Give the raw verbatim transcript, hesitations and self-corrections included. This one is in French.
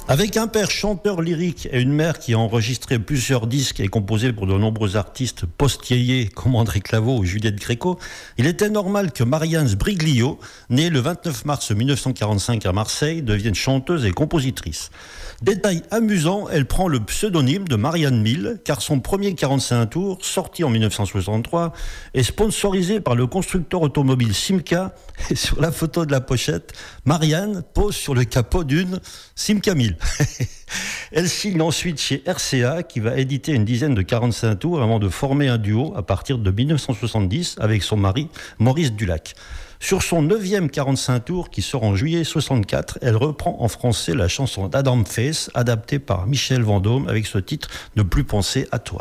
Avec un père chanteur lyrique et une mère qui a enregistré plusieurs disques et composé pour de nombreux artistes post-yéyés comme André Claveau ou Juliette Gréco, il était normal que Marianne Sbriglio, née le vingt-neuf mars mille neuf cent quarante-cinq à Marseille, devienne chanteuse et compositrice. Détail amusant, elle prend le pseudonyme de Marianne Mille, car son premier quarante-cinq tours, sorti en mille neuf cent soixante-trois, est sponsorisé par le constructeur automobile Simca, et sur la photo de la pochette, Marianne pose sur le capot d'une Simca mille. Elle signe ensuite chez R C A qui va éditer une dizaine de quarante-cinq tours avant de former un duo à partir de mille neuf cent soixante-dix avec son mari Maurice Dulac. Sur son neuvième quarante-cinq tours qui sort en juillet soixante-quatre, elle reprend en français la chanson d'Adam Faith adaptée par Michel Vendôme avec ce titre « Ne plus penser à toi ».